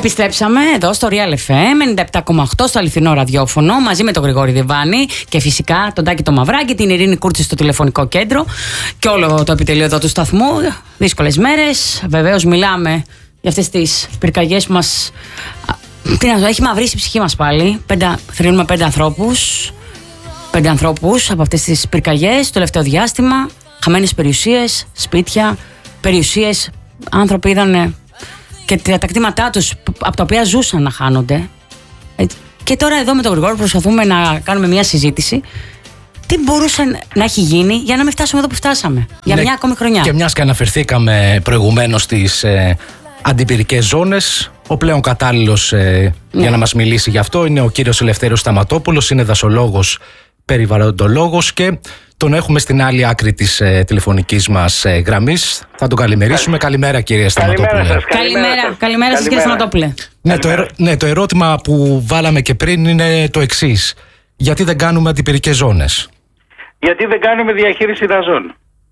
Επιστρέψαμε εδώ στο Real FM 97,8 στο αληθινό ραδιόφωνο μαζί με τον Γρηγόρη Διβάνη και φυσικά τον Τάκη το Μαυράκη, την Ειρήνη Κούρτση στο τηλεφωνικό κέντρο και όλο το επιτελείο εδώ του σταθμού. Δύσκολες μέρες. Βεβαίως μιλάμε για αυτές τις πυρκαγιές που μας. Έχει μαυρίσει η ψυχή μας πάλι. Θρηνούμε 5 ανθρώπους. 5 ανθρώπους από αυτές τις πυρκαγιές το τελευταίο διάστημα. Χαμένες περιουσίες, σπίτια, περιουσίες. Άνθρωποι είδανε και τα κτήματά τους από τα οποία ζούσαν να χάνονται. Και τώρα εδώ με τον Γρηγόρη προσπαθούμε να κάνουμε μια συζήτηση. Τι μπορούσε να έχει γίνει για να μην φτάσουμε εδώ που φτάσαμε, για μια ακόμη χρονιά. Και μιας και αναφερθήκαμε προηγουμένως στις αντιπυρικές ζώνες, ο πλέον κατάλληλος για να μας μιλήσει γι' αυτό είναι ο κύριος Ελευθέριος Σταματόπουλος, είναι δασολόγος, περιβαλλοντολόγος και τον έχουμε στην άλλη άκρη της τηλεφωνικής μας γραμμής. Θα τον καλημερίσουμε. Καλημέρα κύριε Σταματόπουλε. Καλημέρα σας κύριε Σταματόπουλε. Το ερώτημα που βάλαμε και πριν είναι το εξής. Γιατί δεν κάνουμε αντιπυρικές ζώνες? Γιατί δεν κάνουμε διαχείριση δασών?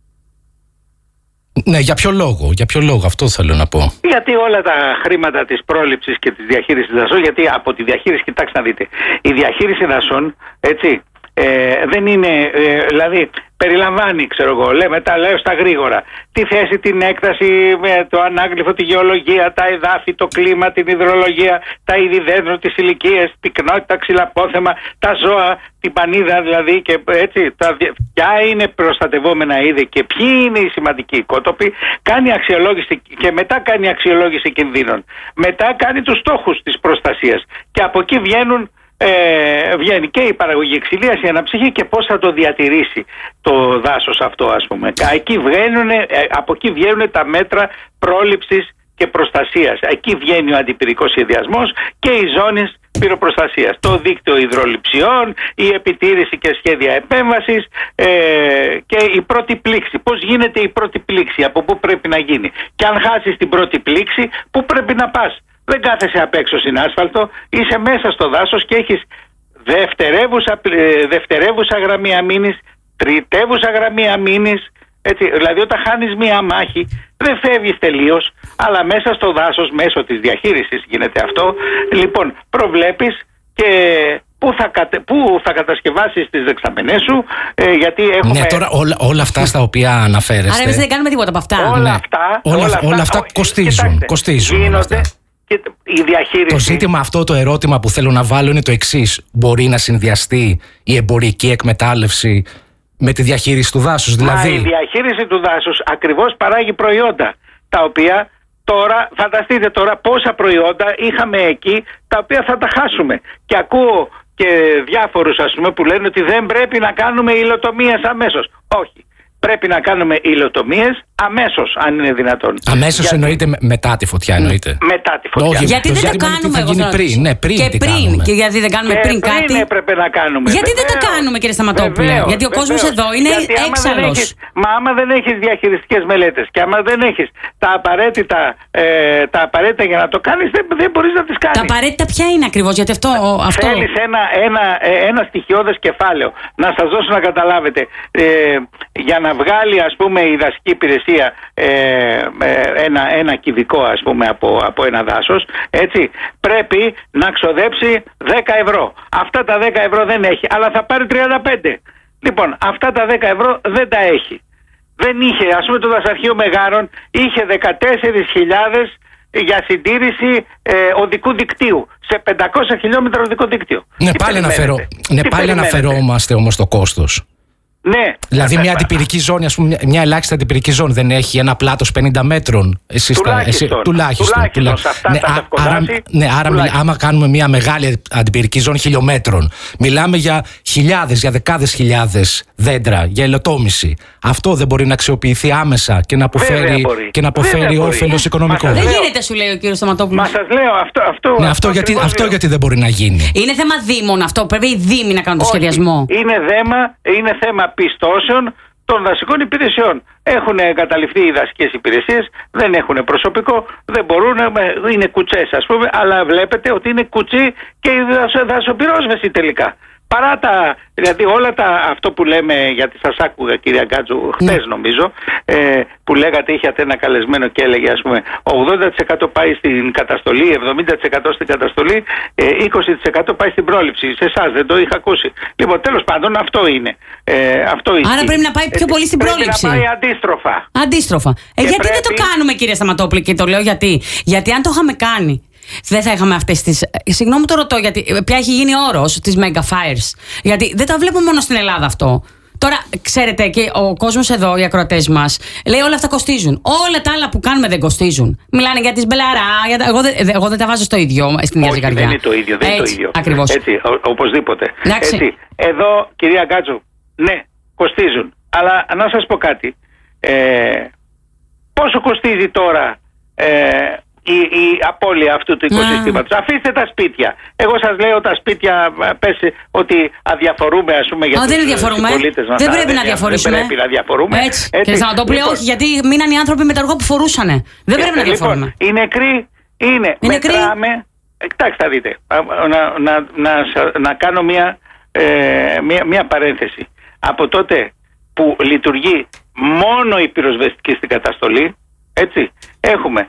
Ναι, για ποιο λόγο, αυτό θέλω να πω. Γιατί όλα τα χρήματα της πρόληψης και της διαχείρισης δασών, γιατί από τη διαχείριση, κοιτάξτε να δείτε, η διαχείριση δασών, έτσι, δεν είναι, δηλαδή περιλαμβάνει, τα λέω στα γρήγορα, τη θέση, την έκταση, το ανάγλυφο, τη γεωλογία, τα εδάφη, το κλίμα, την υδρολογία, τα είδη δέντρων, τις ηλικίες, πυκνότητα, ξυλαπόθεμα, τα ζώα, την πανίδα δηλαδή και έτσι, ποια είναι προστατευόμενα είδη και ποιοι είναι οι σημαντικοί οικότοποι, κάνει αξιολόγηση και μετά κάνει αξιολόγηση κινδύνων. Μετά κάνει τους στόχους της προστασίας και από εκεί βγαίνει και η παραγωγή ξυλίας, η αναψυχή και πώς θα το διατηρήσει το δάσος αυτό, ας πούμε. Από εκεί βγαίνουν τα μέτρα πρόληψης και προστασίας. Εκεί βγαίνει ο αντιπυρικός σχεδιασμός και οι ζώνες πυροπροστασίας. Το δίκτυο υδρολειψιών, η επιτήρηση και σχέδια επέμβασης και η πρώτη πλήξη. Πώς γίνεται η πρώτη πλήξη, από πού πρέπει να γίνει. Και αν χάσεις την πρώτη πλήξη, πού πρέπει να πας. Δεν κάθεσαι απ' έξω στην άσφαλτο, είσαι μέσα στο δάσος και έχεις δευτερεύουσα γραμμή αμήνης, τριτεύουσα γραμμή αμήνης. Έτσι, δηλαδή όταν χάνεις μία μάχη δεν φεύγεις τελείως, αλλά μέσα στο δάσος, μέσω της διαχείρισης γίνεται αυτό. Λοιπόν, προβλέπεις και πού θα κατασκευάσεις τις δεξαμενές σου, γιατί έχουμε... Ναι, τώρα όλα αυτά στα οποία αναφέρεστε... Άρα εμείς δεν κάνουμε τίποτα από αυτά. Όλα αυτά κοστίζουν. Γίνονται. Και η διαχείριση. Το ζήτημα αυτό, το ερώτημα που θέλω να βάλω είναι το εξής. Μπορεί να συνδυαστεί η εμπορική εκμετάλλευση με τη διαχείριση του δάσους? Δηλαδή... η διαχείριση του δάσους ακριβώς παράγει προϊόντα, τα οποία τώρα, φανταστείτε τώρα πόσα προϊόντα είχαμε εκεί, τα οποία θα τα χάσουμε. Και ακούω και διάφορους, ας πούμε, που λένε ότι δεν πρέπει να κάνουμε υλοτομίες αμέσως. Όχι. Πρέπει να κάνουμε υλοτομίες αμέσως, αν είναι δυνατόν. Αμέσως εννοείται μετά τη φωτιά, εννοείται. Μετά τη φωτιά. Όχι, γιατί δεν το κάνουμε εγώ? Πριν. Και γιατί δεν κάνουμε πριν κάτι? Πριν έπρεπε να κάνουμε. Γιατί δεν το κάνουμε, κύριε Σταματόπουλε? Γιατί ο κόσμος εδώ είναι έξαλλος. Μα άμα δεν έχεις διαχειριστικές μελέτες και άμα δεν έχεις τα απαραίτητα για να το κάνεις, δεν μπορείς να τις κάνεις. Τα απαραίτητα ποια είναι ακριβώς? Γιατί αυτό... Θέλεις ένα στοιχειώδες κεφάλαιο. Να σας δώσω να καταλάβετε. Για να βγάλει, ας πούμε, η δασική υπηρεσία ένα κυβικό, ας πούμε, από ένα δάσος, έτσι, πρέπει να ξοδέψει 10 ευρώ. Αυτά τα 10 ευρώ δεν έχει, αλλά θα πάρει 35. Λοιπόν, αυτά τα 10 ευρώ δεν τα έχει. Δεν είχε, ας πούμε, το δασαρχείο Μεγάρων είχε 14.000 για συντήρηση οδικού δικτύου σε 500 χιλιόμετρα οδικό δίκτυο. Πάλι αναφερόμαστε όμως στο κόστος. Ναι. Δηλαδή μια αντιπυρική ζώνη, ας πούμε, μια ελάχιστη αντιπυρική ζώνη δεν έχει ένα πλάτος 50 μέτρων? Τουλάχιστον. Άρα άμα κάνουμε μια μεγάλη αντιπυρική ζώνη χιλιόμετρων, μιλάμε για χιλιάδες, για δεκάδες χιλιάδες δέντρα, για υλοτόμηση. Αυτό δεν μπορεί να αξιοποιηθεί άμεσα και να αποφέρει όφελος οικονομικό? Δεν γίνεται, σου λέει ο κύριος Σταματόπουλος. Μα σας λέω αυτό γιατί δεν μπορεί να γίνει? Είναι θέμα δήμων αυτό. Πρέπει οι δήμοι να κάνουν το σχεδιασμό. Είναι θέμα πιστώσεων των δασικών υπηρεσιών. Έχουν καταληφθεί οι δασικές υπηρεσίες, δεν έχουν προσωπικό, δεν μπορούν, είναι κουτσές, ας πούμε, αλλά βλέπετε ότι είναι κουτσί και η δασοπυρόσβεση τελικά. Παρά δηλαδή όλα αυτό που λέμε, γιατί σας άκουγα κυρία Γκάτζου χθες νομίζω, που λέγατε, είχατε ένα καλεσμένο και έλεγε ας πούμε 80% πάει στην καταστολή, 70% στην καταστολή, 20% πάει στην πρόληψη. Σε εσάς δεν το είχα ακούσει. Λοιπόν, τέλος πάντων αυτό είναι. Άρα πρέπει να πάει πιο πολύ στην πρόληψη. Πρέπει να πάει αντίστροφα. Αντίστροφα. Γιατί δεν το κάνουμε, κύριε Σταματόπουλε, και το λέω γιατί αν το είχαμε κάνει, δεν θα είχαμε αυτές τις. Συγγνώμη, το ρωτώ, γιατί πια έχει γίνει όρος της mega fires. Γιατί δεν τα βλέπουμε μόνο στην Ελλάδα αυτό. Τώρα, ξέρετε, και ο κόσμος εδώ, οι ακροατές μας, λέει όλα αυτά κοστίζουν. Όλα τα άλλα που κάνουμε δεν κοστίζουν. Μιλάνε για τις μπελαρά. Εγώ δεν τα βάζω στο ίδιο, στην ίδια ζυγαριά. Δεν είναι το ίδιο. Δεν είναι το ίδιο. Ακριβώς. Έτσι, οπωσδήποτε. Έτσι. Εδώ, κυρία Γκάτζου, ναι, κοστίζουν. Αλλά να σας πω κάτι. Πόσο κοστίζει τώρα η απώλεια αυτού του οικοσυστήματος? Αφήστε τα σπίτια. Εγώ σας λέω τα σπίτια, πες ότι αδιαφορούμε, ας πούμε, για τους πολίτες μας. Δεν πρέπει να διαφορήσουμε. Δεν πρέπει να διαφορούμε. Έτσι. Και Σταματόπουλε, όχι, γιατί μείναν οι άνθρωποι με τα αργό που φορούσανε. Δεν πρέπει να διαφορούμε. Οι νεκροί είναι. Μετράμε. Κοιτάξτε, θα δείτε. Να κάνω μια παρένθεση. Από τότε που λειτουργεί μόνο η πυροσβεστική στην καταστολή, έτσι, έχουμε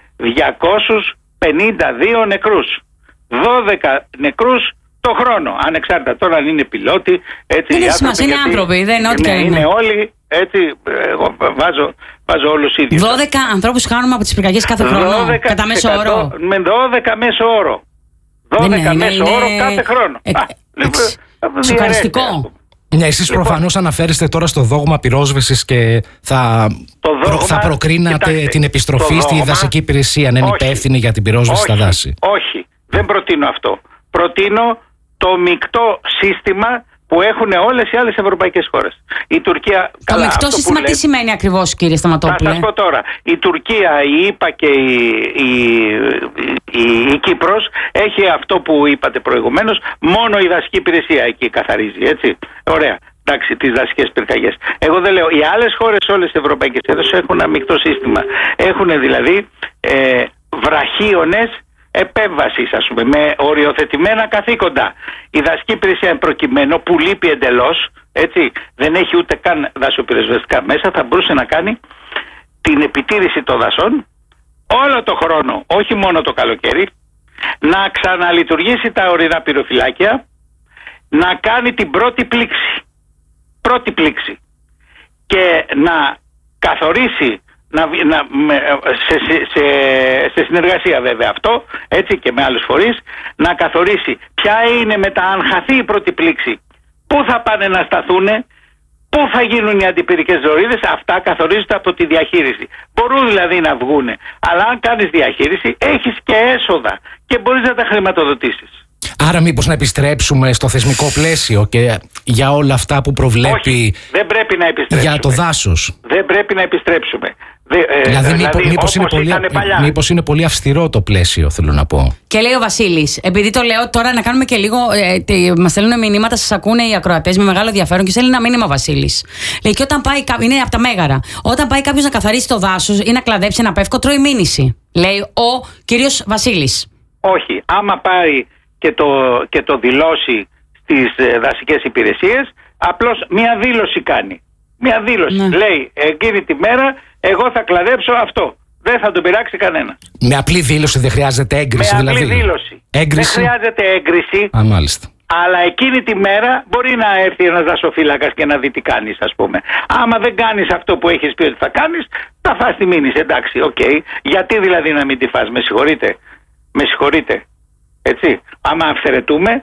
252 νεκρούς, 12 νεκρούς το χρόνο, ανεξάρτητα τώρα αν είναι πιλότοι, έτσι, δεν έχει σημασία, είναι άνθρωποι, δεν είναι ό,τι και είναι όλοι, έτσι, εγώ βάζω όλους ίδιους. 12 ανθρώπους χάνουμε από τις πυρκαγιές κάθε χρόνο, κατά μέσο όρο. Με 12 μέσο όρο. 12 μέσο όρο κάθε χρόνο. Σοκαριστικό. Ναι, εσείς προφανώς αναφέρεστε τώρα στο δόγμα πυρόσβεσης και θα προκρίνατε την επιστροφή στη δασική υπηρεσία, να είναι υπεύθυνη για την πυρόσβεση στα δάση. Όχι, δεν προτείνω αυτό. Προτείνω το μεικτό σύστημα που έχουν όλες οι άλλες ευρωπαϊκές χώρες. Η Τουρκία. Το μεικτό σύστημα τι σημαίνει ακριβώς, κύριε Σταματόπουλε? Θα σας πω τώρα. Η Τουρκία, η ΙΠΑ και η Κύπρος έχει αυτό που είπατε προηγουμένως, μόνο η δασική υπηρεσία εκεί καθαρίζει, έτσι. Ωραία. Εντάξει, τις δασικές πυρκαγιές. Εγώ δεν λέω. Οι άλλες χώρες, όλες τις ευρωπαϊκές ένωσες έχουν ένα μεικτό σύστημα. Έχουν δηλαδή βραχίονες επέμβασης, ας πούμε, με οριοθετημένα καθήκοντα. Η δασική υπηρεσία προκειμένου, που λείπει εντελώς, έτσι, δεν έχει ούτε καν δασοπυροσβεστικά μέσα, θα μπορούσε να κάνει την επιτήρηση των δασών όλο το χρόνο, όχι μόνο το καλοκαίρι, να ξαναλειτουργήσει τα ορεινά πυροφυλάκια, να κάνει την πρώτη πλήξη και να καθορίσει, σε συνεργασία βέβαια αυτό, έτσι, και με άλλους φορείς, να καθορίσει ποια είναι μετά, αν χαθεί η πρώτη πλήξη, πού θα πάνε να σταθούνε, πού θα γίνουν οι αντιπυρικές ζωρίδες. Αυτά καθορίζονται από τη διαχείριση. Μπορούν δηλαδή να βγούνε, αλλά αν κάνεις διαχείριση έχεις και έσοδα και μπορείς να τα χρηματοδοτήσεις. Άρα μήπως να επιστρέψουμε στο θεσμικό πλαίσιο και για όλα αυτά που προβλέπει? Όχι, δεν πρέπει να επιστρέψουμε. Για το δάσος. Δεν πρέπει να επιστρέψουμε. Δηλαδή μήπως είναι πολύ αυστηρό το πλαίσιο, θέλω να πω. Και λέει ο Βασίλης, επειδή το λέω τώρα να κάνουμε και λίγο, μας στέλνουν μηνύματα, σας ακούνε οι ακροατές με μεγάλο ενδιαφέρον και στέλνει ένα μήνυμα ο Βασίλης. Λέει, και όταν πάει, είναι από τα Μέγαρα, όταν πάει κάποιος να καθαρίσει το δάσος ή να κλαδέψει ένα πεύκο, τρώει μήνυση. Λέει ο κύριος Βασίλης. Όχι, άμα πάει και το δηλώσει στις δασικές υπηρεσίες, απλώς μία δήλωση κάνει. Μία δήλωση. Ναι. Λέει, εκείνη τη μέρα εγώ θα κλαδέψω αυτό. Δεν θα τον πειράξει κανένα. Με απλή δήλωση, δεν χρειάζεται έγκριση? Με απλή δήλωση. Έγκριση. Δεν χρειάζεται έγκριση. Μάλιστα. Αλλά εκείνη τη μέρα μπορεί να έρθει ένας δασοφύλακας και να δει τι κάνεις, ας πούμε. Άμα δεν κάνεις αυτό που έχεις πει ότι θα κάνεις, θα φας τη μήνυση. Εντάξει, οκ. Γιατί δηλαδή να μην τη φας? Με συγχωρείτε. Έτσι. Άμα αυθαιρετούμε,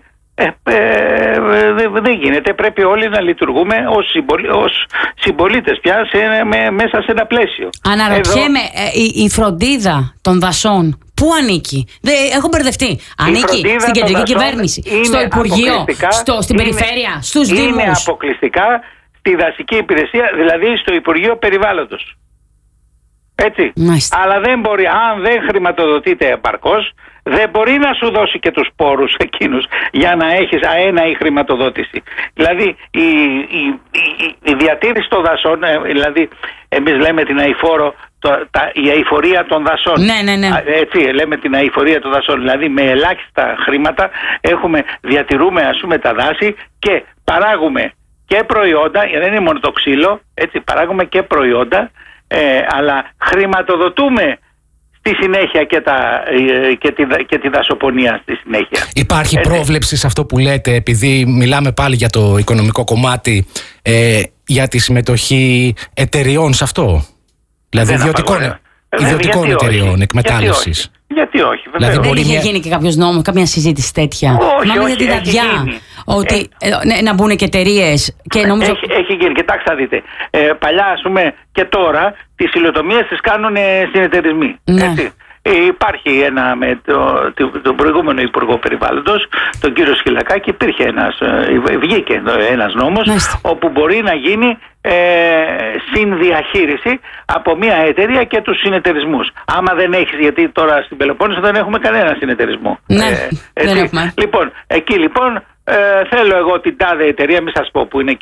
δεν γίνεται. Πρέπει όλοι να λειτουργούμε ως συμπολίτες πια μέσα σε ένα πλαίσιο. Αναρωτιέμαι, η φροντίδα των δασών πού ανήκει? Έχω μπερδευτεί. Ανήκει στην κεντρική κυβέρνηση, στο Υπουργείο, στην περιφέρεια, στους Δήμους? Είναι αποκλειστικά στη δασική υπηρεσία, δηλαδή στο Υπουργείο Περιβάλλοντος. Έτσι. Μάλιστα. Αλλά δεν μπορεί, αν δεν χρηματοδοτείται επαρκώς, δεν μπορεί να σου δώσει και τους πόρους εκείνους για να έχεις αέναη χρηματοδότηση. Δηλαδή η διατήρηση των δασών, δηλαδή εμείς λέμε την αηφόρο η αειφορία των δασών. Ναι. Έτσι, λέμε την αειφορία των δασών. Δηλαδή με ελάχιστα χρήματα διατηρούμε ας πούμε τα δάση και παράγουμε και προϊόντα, δεν είναι μόνο το ξύλο, έτσι, παράγουμε και προϊόντα, αλλά χρηματοδοτούμε στη συνέχεια και τη δασοπονία στη συνέχεια. Υπάρχει πρόβλεψη σε αυτό που λέτε, επειδή μιλάμε πάλι για το οικονομικό κομμάτι, για τη συμμετοχή εταιριών σε αυτό? Δηλαδή ιδιωτικών εταιριών εκμετάλλευσης. Γιατί όχι, βέβαια. Δηλαδή, δεν είχε γίνει και κάποιος νόμος, κάποια συζήτηση τέτοια? Όχι, για την Δαδιά. Ότι να μπουν και εταιρείες. Έχει γίνει, κοιτάξτε να δείτε. Παλιά, ας πούμε, και τώρα τις υλοτομίες τις κάνουν συνεταιρισμοί. Ναι. Έτσι. Υπάρχει με τον προηγούμενο Υπουργό Περιβάλλοντος, τον κύριο Σχυλακάκη, βγήκε ένας νόμος όπου μπορεί να γίνει συνδιαχείριση από μια εταιρεία και τους συνεταιρισμούς. Άμα δεν έχεις, γιατί τώρα στην Πελοπόννησο δεν έχουμε κανένα συνεταιρισμό. Ναι, δεν έχουμε. Λοιπόν, εκεί λοιπόν θέλω εγώ την τάδε εταιρεία, μην σας πω που είναι